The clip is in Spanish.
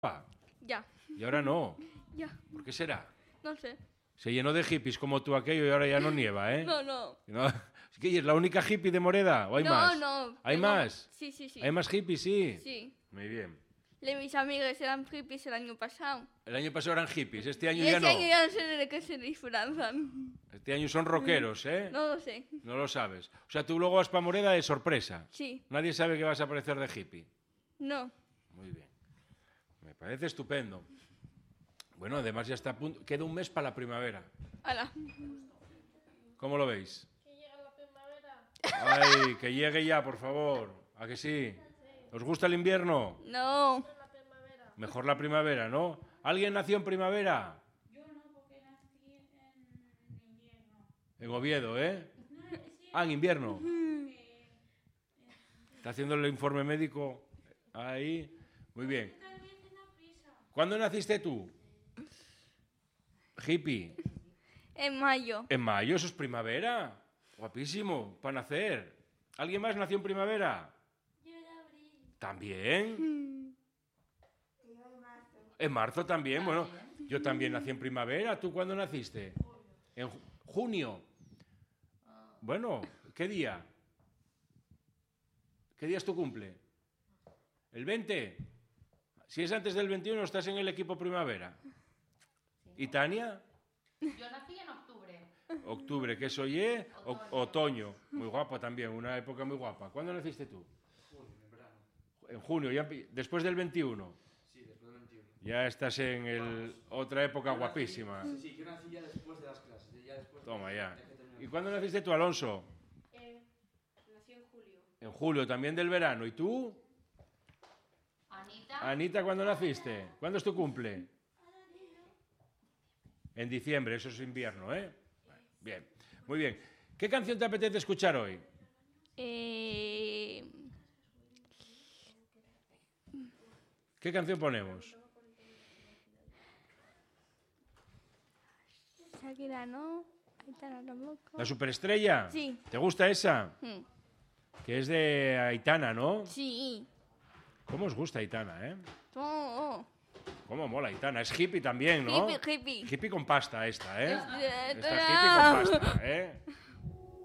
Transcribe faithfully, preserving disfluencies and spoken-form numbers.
Ya. Y ahora no. Ya. ¿Por qué será? No sé. Se llenó de hippies como tú aquello y ahora ya no nieva, ¿eh? No, no. ¿No? ¿Es que es la única hippie de Moreda? ¿O hay no, más? No, ¿Hay tengo... más? Sí, sí, sí. ¿Hay más hippies? Sí. Sí. Muy bien. Le, mis amigos eran hippies el año pasado. El año pasado eran hippies, este año Y ya este no. año ya no sé de qué se disfrazan. Este año son rockeros, ¿eh? No lo sé. No lo sabes. O sea, tú luego vas para Moreda de sorpresa. Sí. Nadie sabe que vas a aparecer de hippie. No. Muy bien. Me parece estupendo. Bueno, además ya está a punto. Queda un mes para la primavera. Hala. ¿Cómo lo veis? Que llega la primavera. Ay, que llegue ya, por favor. ¿A que sí? ¿Os gusta el invierno? No. La primavera. Mejor la primavera, ¿no? ¿Alguien nació en primavera? Yo no, porque nací en invierno. En Oviedo, ¿eh? No, sí, Ah, en invierno. que- Está haciendo el informe médico ahí. Muy bien. también tengo prisa. ¿Cuándo naciste tú? Hippie. En mayo. En mayo, eso es primavera. Guapísimo, para nacer. ¿Alguien más nació en primavera? Yo de abril. ¿También? En marzo también, bueno. Yo también nací en primavera. ¿Tú cuándo naciste? En ju- junio. Bueno, ¿qué día? ¿Qué día es tu cumple? ¿El veinte? Si es antes del veintiuno, estás en el equipo primavera. ¿Y Tania? Yo nací en octubre. Octubre, ¿qué soy? Eh? O- otoño. Muy guapa también, una época muy guapa. ¿Cuándo naciste tú? En junio, ya, empe- después del veintiuno. Sí, después del veintiuno. Ya estás en el, otra época guapísima. Sí, sí, yo nací ya después de las clases. Ya después Toma de- ya. de que terminé. ¿Y cuándo naciste tú, Alonso? Eh, nací en julio. En julio, también del verano. ¿Y tú? Anita. Anita, ¿cuándo naciste? ¿Cuándo es tu cumple? En diciembre, eso es invierno, ¿eh? Bien, muy bien. ¿Qué canción te apetece escuchar hoy? Eh... ¿Qué canción ponemos? Shakira, ¿no? Aitana tampoco. ¿La superestrella? Sí. ¿Te gusta esa? Mm. Que es de Aitana, ¿no? Sí. ¿Cómo os gusta Aitana, eh? Oh, ¿Cómo mola Aitana? Es hippie también, ¿no? Hippie, hippie. Hippie con pasta esta, ¿eh? Eh, Esta hippie con pasta, ¿eh?